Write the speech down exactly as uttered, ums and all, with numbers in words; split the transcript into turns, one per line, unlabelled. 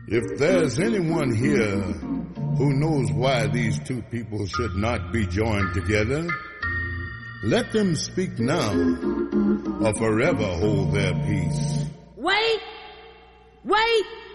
If there's anyone here who knows why these two people should not be joined together, let them speak now or forever hold their peace.
Wait! Wait!